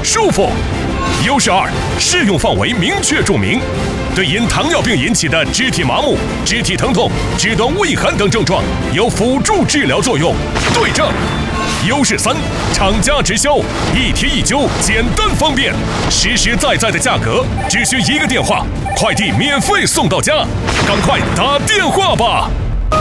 舒服。优势2，适用范围明确注明，对因糖尿病引起的肢体麻木、肢体疼痛、肢端畏寒等症状有辅助治疗作用。对症。优势3，厂家直销，一贴一灸，简单方便，实实在在的价格，只需1个电话，快递免费送到家，赶快打电话吧！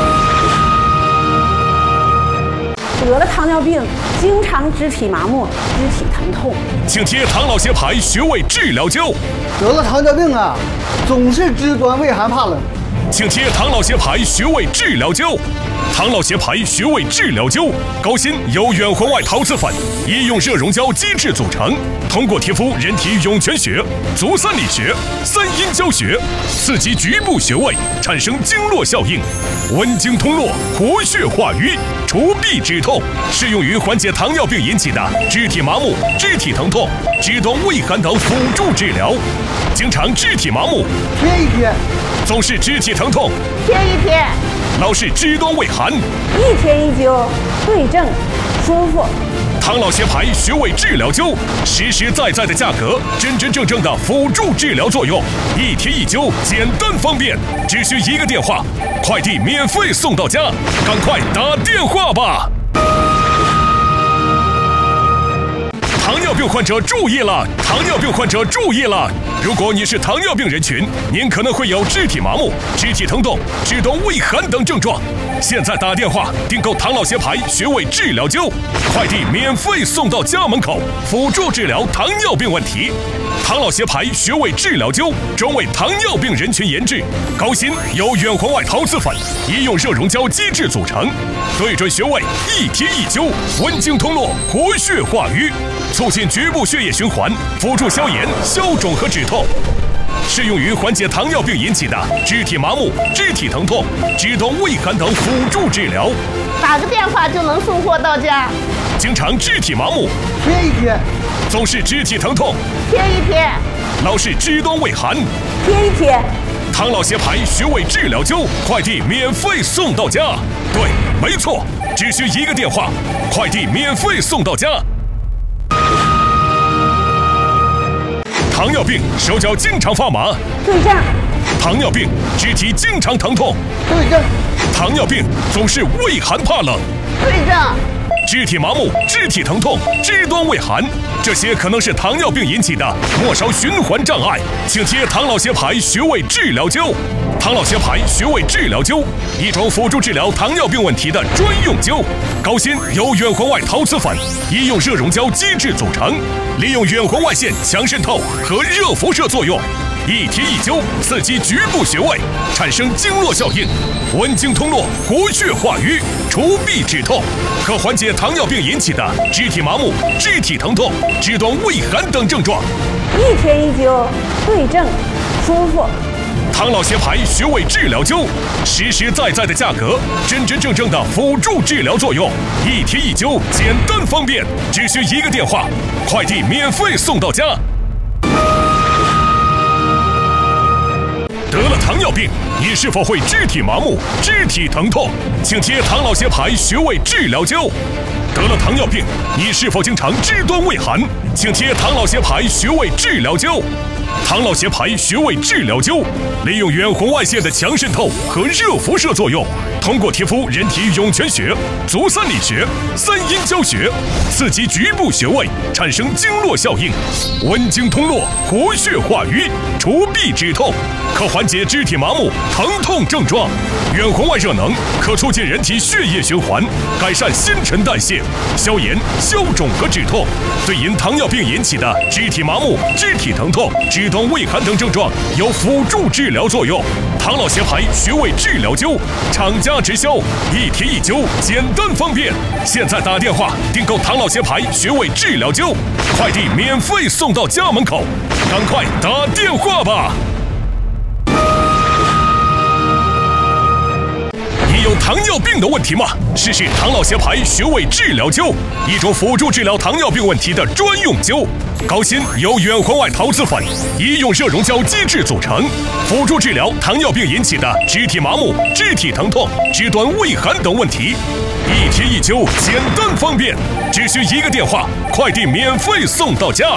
得了糖尿病，经常肢体麻木、肢体疼痛， 请贴唐老协牌穴位治疗灸。 得了糖尿病啊，总是肢端畏寒怕冷， 请贴唐老协牌穴位治疗灸。唐老协牌穴位治疗灸，高锌由远环外陶瓷粉、医用热熔胶基质组成，通过贴敷人体涌泉穴、足三里穴、三阴交穴，刺激局部穴位，产生经络效应，温经通络，活血化瘀，除痹止痛，适用于缓解糖尿病引起的肢体麻木、肢体疼痛、肢端畏寒等辅助治疗。经常肢体麻木， 贴一贴； 总是肢体疼痛， 贴一贴； 老是肢端畏寒， 一贴一灸，对症舒服。 唐老协牌穴位治疗灸，实实在在的价格，真真正正的辅助治疗作用，一贴一灸，简单方便，只需1个电话，快递免费送到家，赶快打电话吧！糖尿病患者注意了！糖尿病患者注意了！如果你是糖尿病人群，您可能会有肢体麻木、肢体疼痛、肢端畏寒等症状。现在打电话订购唐老协牌穴位治疗灸，快递免费送到家门口，辅助治疗糖尿病问题。唐老协牌穴位治疗灸专为糖尿病人群研制，高锌由远环外陶瓷粉、医用热熔胶基质组成，对准穴位一贴一灸，温经通络，活血化瘀，促进局部血液循环，辅助消炎、消肿和止痛，适用于缓解糖尿病引起的肢体麻木、肢体疼痛、肢端畏寒等辅助治疗。 打个电话就能送货到家。 经常肢体麻木， 贴一贴； 总是肢体疼痛， 贴一贴； 老是肢端畏寒， 贴一贴。 唐老协牌穴位治疗灸，快递免费送到家。对，没错，只需1个电话，快递免费送到家。糖尿病手脚经常发麻， 对症。 糖尿病肢体经常疼痛， 对症。 糖尿病总是畏寒怕冷， 对症。 肢体麻木、肢体疼痛、肢端畏寒，这些可能是糖尿病引起的末梢循环障碍，请贴唐老协牌穴位治疗灸。唐老协牌穴位治疗灸，一种辅助治疗糖尿病问题的专用灸，高锌由远环外陶瓷粉、医用热熔胶基质组成，利用远环外线强渗透和热辐射作用，一贴一灸，刺激局部穴位，产生经络效应，温经通络，活血化瘀，除痹止痛，可缓解糖尿病引起的肢体麻木、肢体疼痛、肢端畏寒等症状。 一贴一灸，对症舒服。 唐老协牌穴位治疗灸，实实在在的价格，真真正正的辅助治疗作用，一贴一灸，简单方便，只需1个电话，快递免费送到家。得了糖尿病，你是否会肢体麻木、肢体疼痛？请贴唐老协牌穴位治疗灸。得了糖尿病，你是否经常肢端畏寒？请贴唐老协牌穴位治疗灸。唐老协牌穴位治疗灸，利用远红外线的强渗透和热辐射作用，通过贴敷人体涌泉穴、足三里穴、三阴交穴，刺激局部穴位，产生经络效应，温经通络，活血化瘀，除痹止痛，可缓解肢体麻木、疼痛症状。远红外热能可促进人体血液循环，改善新陈代谢，消炎、消肿和止痛，对因糖尿病引起的肢体麻木、肢体疼痛、肢端畏寒等症状有辅助治疗作用。唐老协牌穴位治疗灸，厂家直销，一贴一灸，简单方便。现在打电话订购唐老协牌穴位治疗灸，快递免费送到家门口，赶快打电话吧！你有糖尿病的问题吗？试试唐老协牌穴位治疗灸，一种辅助治疗糖尿病问题的专用灸。高锌由远环外陶瓷粉、医用热熔胶基质组成，辅助治疗糖尿病引起的肢体麻木、肢体疼痛、肢端畏寒等问题。一贴一灸，简单方便，只需1个电话，快递免费送到家。